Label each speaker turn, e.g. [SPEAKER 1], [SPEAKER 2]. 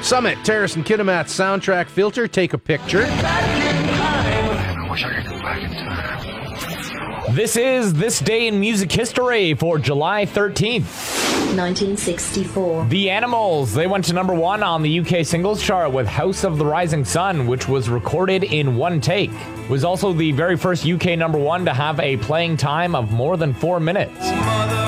[SPEAKER 1] Summit, Terrace and Kitimat soundtrack filter. Take a picture.
[SPEAKER 2] I wish I could go back in time.
[SPEAKER 3] This is This Day in Music History for July 13th.
[SPEAKER 4] 1964.
[SPEAKER 3] The Animals, they went to number 1 on the UK singles chart with House of the Rising Sun, which was recorded in one take. It was also the very first UK number 1 to have a playing time of more than 4 minutes.